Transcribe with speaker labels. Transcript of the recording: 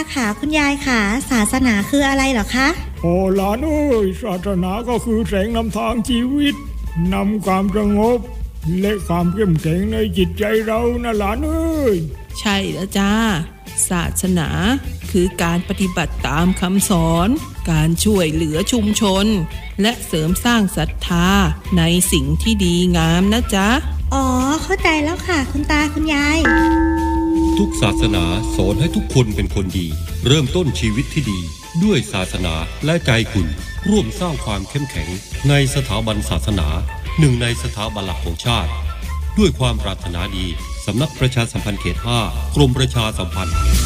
Speaker 1: ขาคุณยายขาศาสนาคืออะไรเหรอคะ
Speaker 2: โอ้หลานเอ้ยศาสนาก็คือแสงนำทางชีวิตนำความสงบและความเข้มแข็งในจิตใจเรานะหลานเอ้ย
Speaker 3: ใช่แล้วจ้าศาสนาคือการปฏิบัติตามคำสอนการช่วยเหลือชุมชนและเสริมสร้างศรัทธาในสิ่งที่ดีงามนะจ๊ะ
Speaker 1: อ๋อเข้าใจแล้วค่ะคุณตาคุณยาย
Speaker 4: ทุกศาสนาสอนให้ทุกคนเป็นคนดีเริ่มต้นชีวิตที่ดีด้วยศาสนาและใจคุณร่วมสร้างความเข้มแข็งในสถาบันศาสนาหนึ่งในสถาบันหลักของชาติด้วยความปรารถนาดีสำนักประชาสัมพันธ์เขต 5 กรมประชาสัมพันธ์